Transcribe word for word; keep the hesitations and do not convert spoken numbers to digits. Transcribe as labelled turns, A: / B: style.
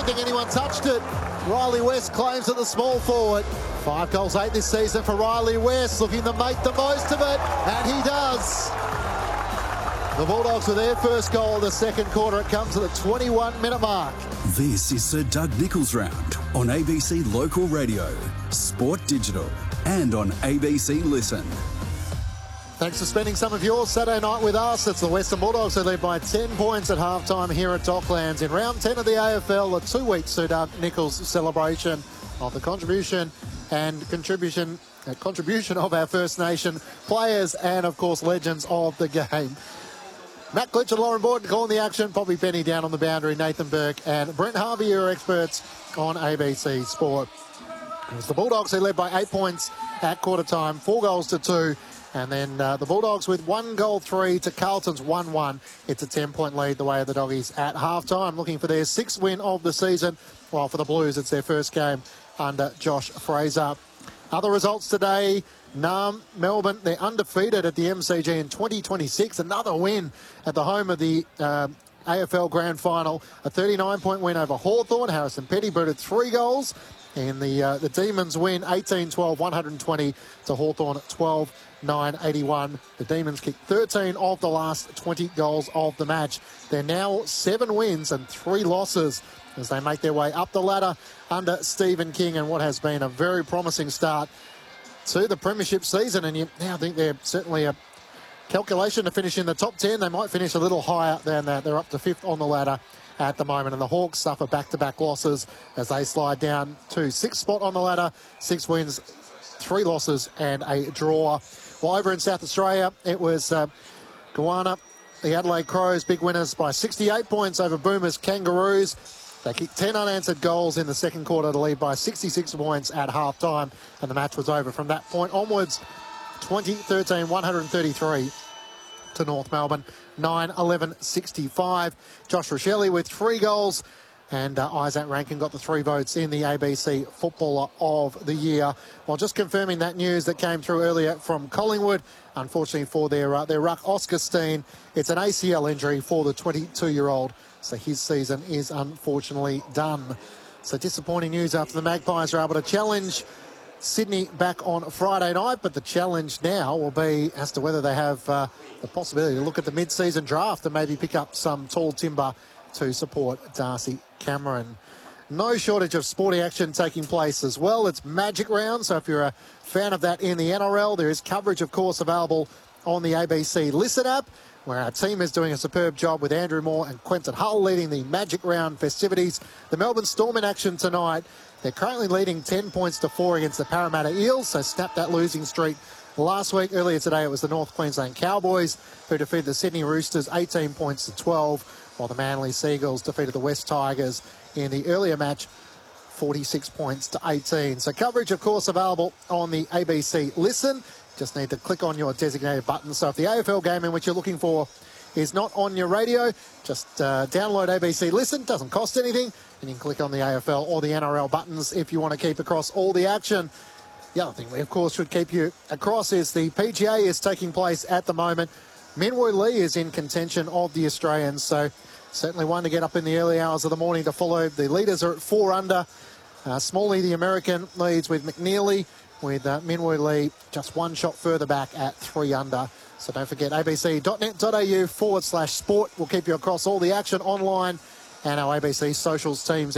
A: think anyone touched it. Riley West claims it, the small forward. Five goals, eight this season for Riley West, looking to make the most of it, and he does. The Bulldogs with their first goal of the second quarter. It comes at the twenty-one minute mark.
B: This is Sir Doug Nicholls Round on A B C Local Radio, Sport Digital, and on A B C Listen.
A: Thanks for spending some of your Saturday night with us. It's the Western Bulldogs who lead by ten points at halftime here at Docklands in round ten of the A F L, a two-week Sir Doug Nicholls celebration of the contribution and contribution uh, contribution of our First Nation players and, of course, legends of the game. Matt Glitch and Lauren Borden calling the action. Bobby Benny down on the boundary. Nathan Burke and Brent Harvey are experts on A B C Sport. It was the Bulldogs who led by eight points at quarter time, four goals to two. And then uh, the Bulldogs with one goal three to Carlton's one one. It's a ten-point lead the way of the Doggies at half-time, looking for their sixth win of the season. While for the Blues, it's their first game under Josh Fraser. Other results today. Nam, Melbourne, they're undefeated at the M C G in twenty twenty-six. Another win at the home of the uh, A F L Grand Final. A thirty-nine point win over Hawthorn. Harrison Petty booted three goals. And the uh, the Demons win eighteen twelve, one hundred twenty to Hawthorn twelve nine eighty-one. The Demons kicked thirteen of the last twenty goals of the match. They're now seven wins and three losses as they make their way up the ladder under Stephen King and what has been a very promising start to the premiership season. And you now think they're certainly a calculation to finish in the top ten. They might finish a little higher than that. They're up to fifth on the ladder at the moment, and the Hawks suffer back-to-back losses as they slide down to sixth spot on the ladder. Six wins, three losses and a draw. Well, over in South Australia, it was uh, Goanna, the Adelaide Crows, big winners by sixty-eight points over Boomers Kangaroos. They kicked ten unanswered goals in the second quarter to lead by sixty-six points at half-time, and the match was over from that point onwards. twenty thirteen, one hundred thirty-three to North Melbourne, nine eleven sixty-five. Josh Rochelle with three goals, and uh, Isaac Rankin got the three votes in the A B C Footballer of the Year. Well, just confirming that news that came through earlier from Collingwood, unfortunately for their, uh, their ruck, Oscar Steen, it's an A C L injury for the twenty-two-year-old, so his season is unfortunately done. So disappointing news after the Magpies are able to challenge Sydney back on Friday night, but the challenge now will be as to whether they have uh, the possibility to look at the mid-season draft and maybe pick up some tall timber to support Darcy Cameron. No shortage of sporting action taking place as well. It's Magic Round, so if you're a fan of that in the N R L, there is coverage, of course, available on the A B C Listen app, where our team is doing a superb job with Andrew Moore and Quentin Hull leading the Magic Round festivities. The Melbourne Storm in action tonight. They're currently leading ten points to four against the Parramatta Eels, so snapped that losing streak last week. Earlier today, it was the North Queensland Cowboys who defeated the Sydney Roosters eighteen points to twelve, while the Manly Seagulls defeated the West Tigers in the earlier match forty-six points to eighteen. So coverage, of course, available on the A B C Listen. Just need to click on your designated button. So if the A F L game in which you're looking for is not on your radio, just uh, download A B C Listen. Doesn't cost anything. And you can click on the A F L or the N R L buttons if you want to keep across all the action. The other thing we, of course, should keep you across is the P G A is taking place at the moment. Minwoo Lee is in contention of the Australians, so certainly one to get up in the early hours of the morning to follow. The leaders are at four under. Uh, Smalley, the American, leads with McNeely, with uh, Minwoo Lee just one shot further back at three under. So don't forget, abc.net.au forward slash sport. We'll keep you across all the action online and our A B C socials teams.